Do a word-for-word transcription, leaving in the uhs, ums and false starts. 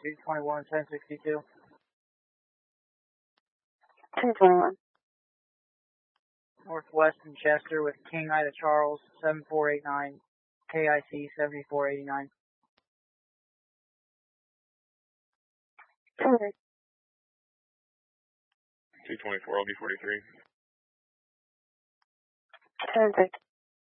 two twenty-one, ten sixty-two. ten twenty-one. Northwest in Chester with King Ida Charles, seven four eight nine, K I C seventy-four eighty-nine. two two twenty-four, L B forty-three. ten six.